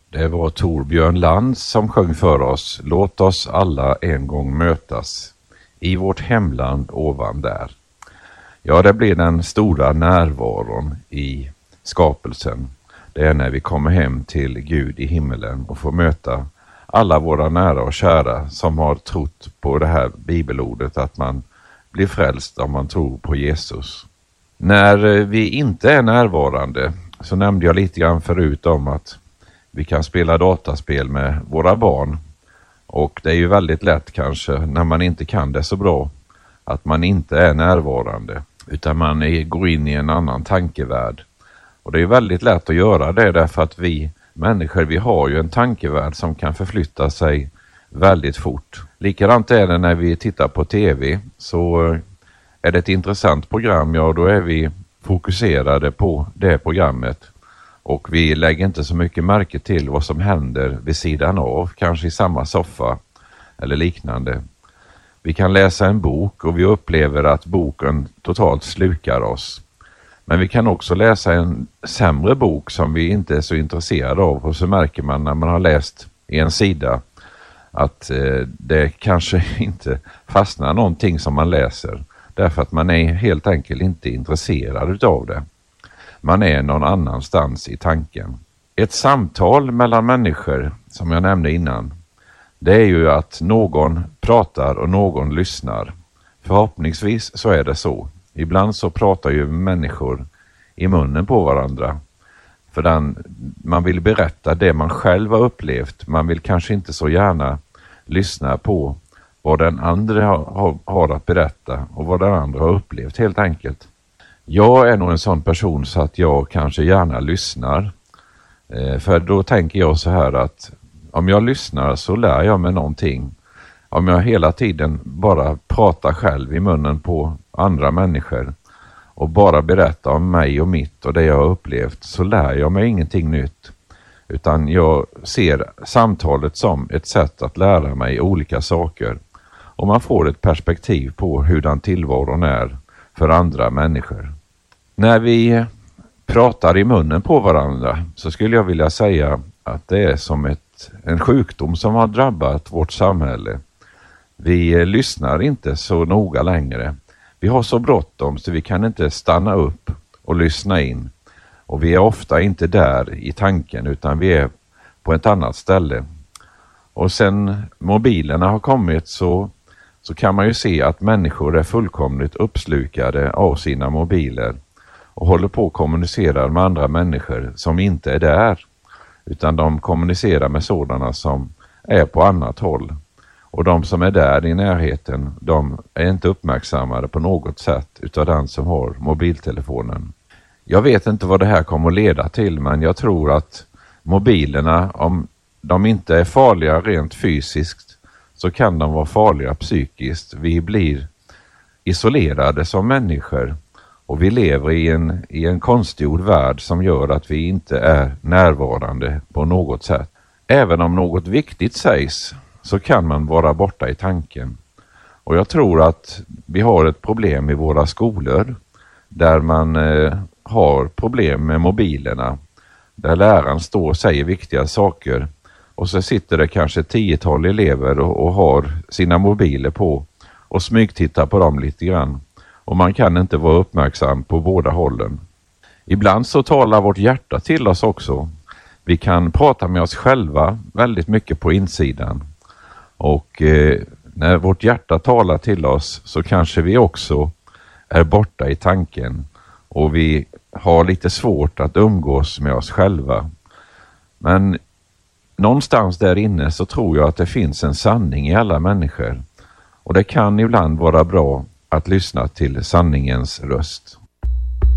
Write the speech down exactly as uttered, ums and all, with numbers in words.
Det var Torbjörn Lantz som sjöng för oss. Låt oss alla en gång mötas i vårt hemland ovan där. Ja, det blir den stora närvaron i skapelsen. Det är när vi kommer hem till Gud i himmelen och får möta alla våra nära och kära som har trott på det här bibelordet att man blir frälst om man tror på Jesus. När vi inte är närvarande så nämnde jag lite grann förut om att vi kan spela dataspel med våra barn. Och det är ju väldigt lätt kanske när man inte kan det så bra att man inte är närvarande utan man är, går in i en annan tankevärld. Och det är väldigt lätt att göra det därför att vi människor vi har ju en tankevärld som kan förflytta sig väldigt fort. Likadant är det när vi tittar på tv, så är det ett intressant program, ja då är vi fokuserade på det programmet. Och vi lägger inte så mycket märke till vad som händer vid sidan av, kanske i samma soffa eller liknande. Vi kan läsa en bok och vi upplever att boken totalt slukar oss. Men vi kan också läsa en sämre bok som vi inte är så intresserade av och så märker man när man har läst en sida att eh, det kanske inte fastnar någonting som man läser därför att man är helt enkelt inte intresserad av det. Man är någon annanstans i tanken. Ett samtal mellan människor, som jag nämnde innan, det är ju att någon pratar och någon lyssnar. Förhoppningsvis så är det så. Ibland så pratar ju människor i munnen på varandra. För den, man vill berätta det man själv har upplevt. Man vill kanske inte så gärna lyssna på vad den andra har, har att berätta och vad den andra har upplevt helt enkelt. Jag är nog en sån person så att jag kanske gärna lyssnar. Eh, för då tänker jag så här att om jag lyssnar så lär jag mig någonting. Om jag hela tiden bara pratar själv i munnen på andra människor och bara berättar om mig och mitt och det jag har upplevt så lär jag mig ingenting nytt. Utan jag ser samtalet som ett sätt att lära mig olika saker. Och man får ett perspektiv på hur den tillvaron är för andra människor. När vi pratar i munnen på varandra så skulle jag vilja säga att det är som ett, en sjukdom som har drabbat vårt samhälle. Vi lyssnar inte så noga längre. Vi har så bråttom så vi kan inte stanna upp och lyssna in. Och vi är ofta inte där i tanken utan vi är på ett annat ställe. Och sen mobilerna har kommit så, så kan man ju se att människor är fullkomligt uppslukade av sina mobiler. Och håller på att kommunicera med andra människor som inte är där. Utan de kommunicerar med sådana som är på annat håll. Och de som är där i närheten, de är inte uppmärksammade på något sätt utav den som har mobiltelefonen. Jag vet inte vad det här kommer att leda till, men jag tror att mobilerna, om de inte är farliga rent fysiskt, så kan de vara farliga psykiskt. Vi blir isolerade som människor och vi lever i en, i en konstgjord värld som gör att vi inte är närvarande på något sätt. Även om något viktigt sägs så kan man vara borta i tanken. Och jag tror att vi har ett problem i våra skolor där man eh, har problem med mobilerna. Där läraren står och säger viktiga saker och så sitter det kanske tiotal elever och, och har sina mobiler på och smygtittar på dem lite grann. Och man kan inte vara uppmärksam på båda hållen. Ibland så talar vårt hjärta till oss också. Vi kan prata med oss själva väldigt mycket på insidan. Och eh, när vårt hjärta talar till oss så kanske vi också är borta i tanken. Och vi har lite svårt att umgås med oss själva. Men någonstans där inne så tror jag att det finns en sanning i alla människor. Och det kan ibland vara bra att lyssna till sanningens röst.